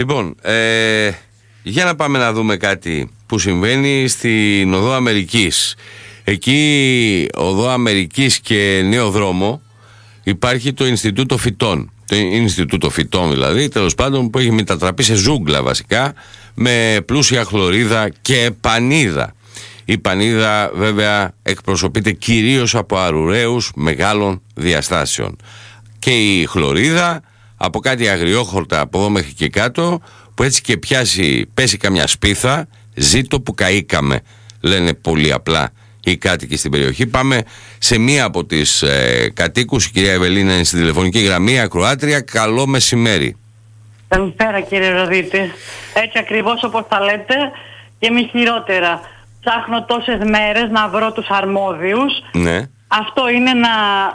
Λοιπόν, για να πάμε να δούμε κάτι που συμβαίνει στην Οδό Αμερικής. Εκεί, Οδό Αμερικής και Νέο Δρόμο, υπάρχει το Ινστιτούτο Φυτών. Το Ινστιτούτο Φυτών δηλαδή, τέλος πάντων, που έχει μετατραπεί σε ζούγκλα βασικά, με πλούσια χλωρίδα και πανίδα. Η πανίδα βέβαια εκπροσωπείται κυρίως από αρουραίους μεγάλων διαστάσεων. Και η χλωρίδα από κάτι αγριόχορτα από εδώ μέχρι και κάτω, που έτσι και πέσει καμιά σπίθα, ζήτω που καήκαμε, λένε πολύ απλά οι κάτοικοι στην περιοχή. Πάμε σε μία από τις κατοίκους. Η κυρία Ευελίνα είναι στην τηλεφωνική γραμμή, ακροάτρια. Καλό μεσημέρι. Καλησπέρα κύριε Ροδίτη. Έτσι ακριβώς όπως τα λέτε και μη χειρότερα. Ψάχνω τόσες μέρες να βρω τους αρμόδιους. Ναι. Αυτό είναι ένα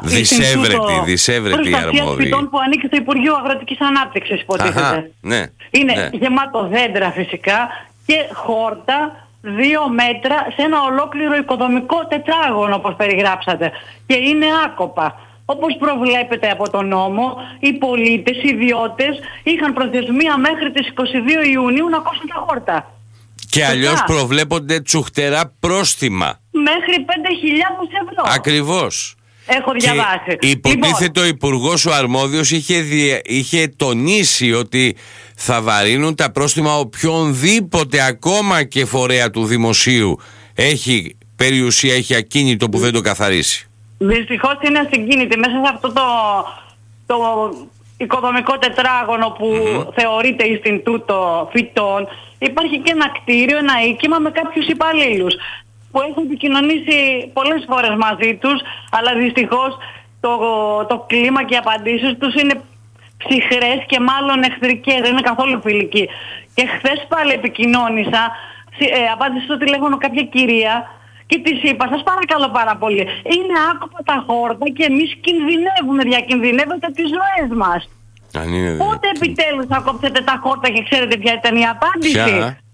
δισεύρετη αρμόδιοι. Φυτών που ανήκει στο Υπουργείο Αγροτικής Ανάπτυξης, υποτίθεται. Ναι. Είναι γεμάτο δέντρα φυσικά και χόρτα 2 μέτρα σε ένα ολόκληρο οικοδομικό τετράγωνο, όπως περιγράψατε. Και είναι άκοπα. Όπως προβλέπεται από τον νόμο, οι πολίτες, οι ιδιώτες είχαν προθεσμία μέχρι τις 22 Ιουνίου να κόψουν τα χόρτα. Και αλλιώς προβλέπονται τσουχτερά πρόστιμα. Μέχρι 5.000 ευρώ. Ακριβώς. Έχω διαβάσει. Και υποτίθεται ο υπουργός ο αρμόδιος είχε τονίσει ότι θα βαρύνουν τα πρόστιμα οποιονδήποτε, ακόμα και φορέα του δημοσίου, έχει περιουσία, έχει ακίνητο που δεν το καθαρίσει. Δυστυχώς είναι ασυγκίνητη μέσα σε αυτό το οικοδομικό τετράγωνο που θεωρείται Ινστιτούτο Φυτών. Υπάρχει και ένα κτίριο, ένα οίκημα με κάποιους υπαλλήλους που έχουν επικοινωνήσει πολλές φορές μαζί τους, αλλά δυστυχώς το κλίμα και οι απαντήσεις τους είναι ψυχρές και μάλλον εχθρικές, δεν είναι καθόλου φιλικοί. Και χθες πάλι επικοινώνησα, απάντησε στο τηλέφωνο κάποια κυρία και της είπα, σας παρακαλώ πάρα πολύ, είναι άκοπα τα χόρτα και εμείς διακινδυνεύετε τις ζωές μας. Πότε επιτέλους θα κόψετε τα χόρτα? Και ξέρετε ποια ήταν η απάντηση?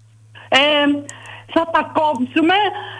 Θα τα κόψουμε,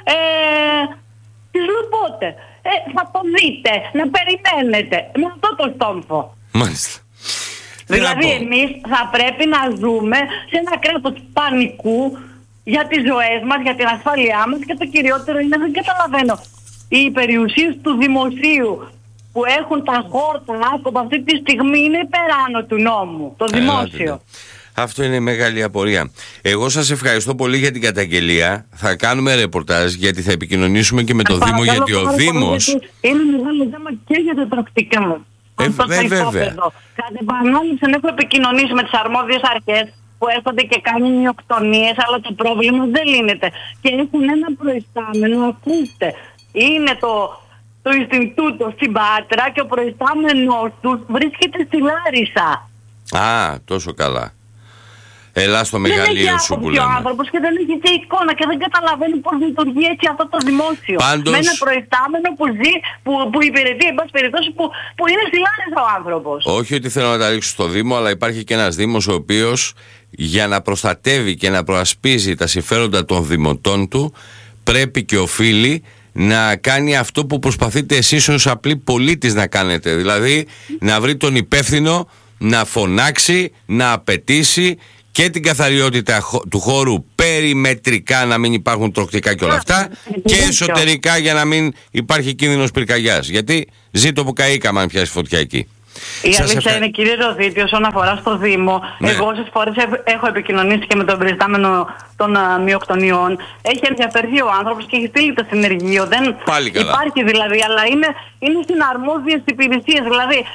τις πότε. Θα το δείτε, να περιμένετε, με αυτό το στόμφο. Μάλιστα. Δηλαδή εμείς θα πρέπει να ζούμε σε ένα κράτος πανικού για τις ζωές μας, για την ασφάλειά μας, και το κυριότερο είναι, δεν καταλαβαίνω, οι περιουσίες του δημοσίου που έχουν τα χόρτα άκοπα αυτή τη στιγμή είναι υπεράνω του νόμου, το δημόσιο. Αυτό είναι μεγάλη απορία. Εγώ σας ευχαριστώ πολύ για την καταγγελία. Θα κάνουμε ρεπορτάζ, γιατί θα επικοινωνήσουμε και με το Δήμο, γιατί ο Δήμος... Είναι μεγάλο θέμα και για τα πρακτικά. Βέβαια. Κατά επανάληψη έχω επικοινωνήσει με τις αρμόδιες αρχές που έρχονται και κάνουν μειοκτονίες, αλλά το πρόβλημα δεν λύνεται. Και έχουν ένα προϊστάμενο, ακούστε, είναι το Ινστιτούτο στην Πάτρα και ο προϊστάμενος τους βρίσκεται στη Λάρισα. Α, τόσο καλά. Ελά στο μεγαλείο σου που λέμε. Δεν έχει άποψη ο άνθρωπος και δεν έχει και εικόνα και δεν καταλαβαίνει πώς λειτουργεί έτσι αυτό το δημόσιο. Πάντως... με ένα προϊστάμενο που ζει, που υπηρετεί, εν πάση περιπτώσει, που είναι στη Λάρισα ο άνθρωπος. Όχι ότι θέλω να τα ρίξω στο Δήμο, αλλά υπάρχει και ένας Δήμος ο οποίος, για να προστατεύει και να προασπίζει τα συμφέροντα των δημοτών του, πρέπει και οφείλει να κάνει αυτό που προσπαθείτε εσείς ως απλοί πολίτες να κάνετε. Δηλαδή να βρει τον υπεύθυνο, να φωνάξει, να απαιτήσει και την καθαριότητα του χώρου περιμετρικά, να μην υπάρχουν τροκτικά και όλα αυτά, και εσωτερικά για να μην υπάρχει κίνδυνος πυρκαγιάς. Γιατί ζήτω που καήκαμε αν πιάσει φωτιά εκεί. Η αλήθεια είναι, κύριε Ροδίτη, όσον αφορά στο Δήμο, εγώ όσες φορές έχω επικοινωνήσει και με τον προϊστάμενο των μειοκτονιών, έχει ενδιαφερθεί ο άνθρωπος και έχει στείλει το συνεργείο. Δεν υπάρχει δηλαδή, αλλά είναι στην αρμόδιες υπηρεσίες. Δηλαδή,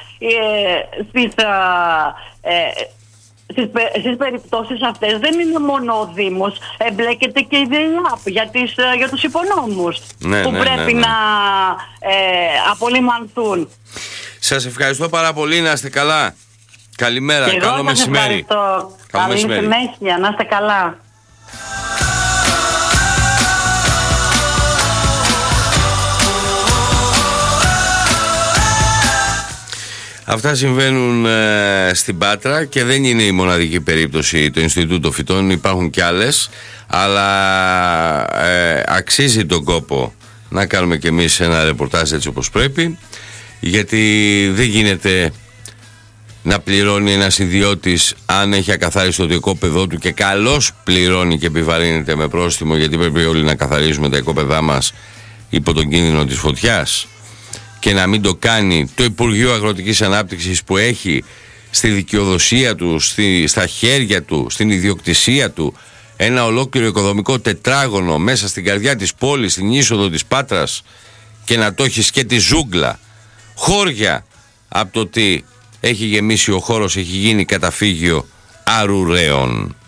στις περιπτώσεις αυτές δεν είναι μόνο ο Δήμος, εμπλέκεται και η ΔΕΙΑΠ για τους υπονόμους που πρέπει να απολυμανθούν. Σας ευχαριστώ πάρα πολύ, να είστε καλά. Καλημέρα, καλό μεσημέρι. Καλή συνέχεια, να είστε καλά. Αυτά συμβαίνουν στην Πάτρα και δεν είναι η μοναδική περίπτωση το Ινστιτούτο Φυτών, υπάρχουν κι άλλες, αλλά αξίζει τον κόπο να κάνουμε κι εμείς ένα ρεπορτάζ έτσι όπως πρέπει, γιατί δεν γίνεται να πληρώνει ένας ιδιώτης αν έχει ακαθάριστο το οικόπεδό του, και καλώς πληρώνει και επιβαρύνεται με πρόστιμο, γιατί πρέπει όλοι να καθαρίζουμε τα οικόπεδά μας υπό τον κίνδυνο της φωτιάς, και να μην το κάνει το Υπουργείο Αγροτικής Ανάπτυξης, που έχει στη δικαιοδοσία του, στα χέρια του, στην ιδιοκτησία του ένα ολόκληρο οικοδομικό τετράγωνο μέσα στην καρδιά της πόλης, στην είσοδο της Πάτρας, και να το έχει και τη ζούγκλα, χώρια από το ότι έχει γεμίσει ο χώρος, έχει γίνει καταφύγιο αρουραίων.